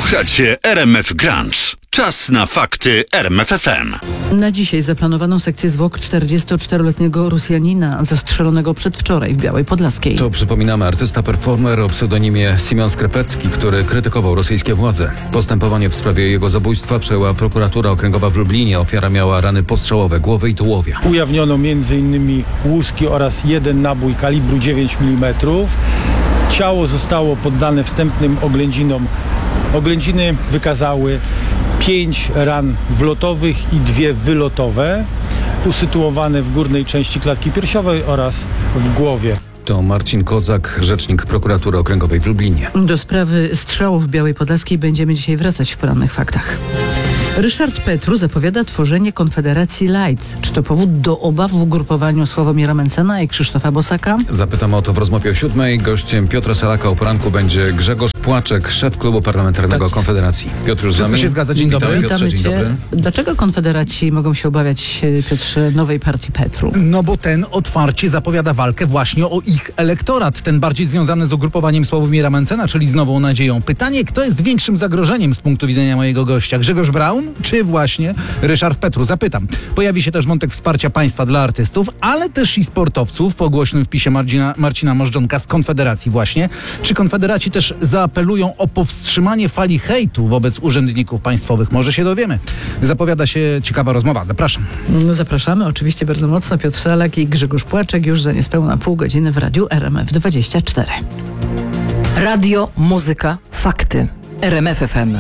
Słuchacie RMF Grunge. Czas na fakty RMF FM. Na dzisiaj zaplanowano sekcję zwłok 44-letniego Rosjanina zastrzelonego przedwczoraj w Białej Podlaskiej. To przypominamy artysta performer o pseudonimie Simeon Skrepecki, który krytykował rosyjskie władze. Postępowanie w sprawie jego zabójstwa przejęła prokuratura okręgowa w Lublinie. Ofiara miała rany postrzałowe głowy i tułowia. Ujawniono m.in. łuski oraz jeden nabój kalibru 9 mm. Ciało zostało poddane wstępnym oględzinom. Oględziny wykazały 5 ran wlotowych i 2 wylotowe, usytuowane w górnej części klatki piersiowej oraz w głowie. To Marcin Kozak, rzecznik prokuratury okręgowej w Lublinie. Do sprawy strzałów w Białej Podlaskiej będziemy dzisiaj wracać w porannych faktach. Ryszard Petru zapowiada tworzenie Konfederacji Light. Czy to powód do obaw w ugrupowaniu Sławomira Mencena i Krzysztofa Bosaka? Zapytamy o to w rozmowie o 7:00. Gościem Piotra Salaka o poranku będzie Grzegorz Płaczek, szef klubu parlamentarnego Konfederacji. Piotr już z nami. Wszystko się zgadza. Dzień dobry. Piotrze, Witamy dzień Cię. dobry. Dlaczego konfederaci mogą się obawiać, Piotrze, nowej partii Petru? No bo ten otwarcie zapowiada walkę właśnie o ich elektorat, ten bardziej związany z ugrupowaniem Sławomira Mencena, czyli z Nową Nadzieją. Pytanie, kto jest większym zagrożeniem z punktu widzenia mojego gościa? Grzegorz Braun, czy właśnie Ryszard Petru? Zapytam. Pojawi się też wątek wsparcia państwa dla artystów, ale też i sportowców po głośnym wpisie Marcina Możdżonka z Konfederacji właśnie. Czy konfederaci też zaapelują o powstrzymanie fali hejtu wobec urzędników państwowych? Może się dowiemy. Zapowiada się ciekawa rozmowa. Zapraszam. Zapraszamy oczywiście bardzo mocno. Piotr Salak i Grzegorz Płaczek już za niespełna pół godziny w radiu RMF24. Radio, muzyka, fakty. RMF FM.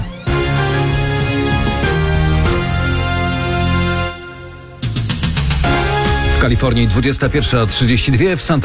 W Kalifornii 21:32, w Santa